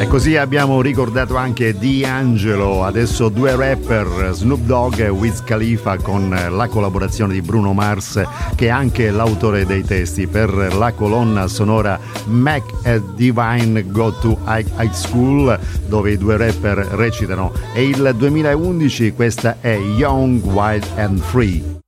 E così abbiamo ricordato anche D'Angelo, adesso due rapper, Snoop Dogg e Wiz Khalifa, con la collaborazione di Bruno Mars, che è anche l'autore dei testi per la colonna sonora Mac e Divine Go to High School, dove i due rapper recitano. È il 2011, questa è Young, Wild and Free.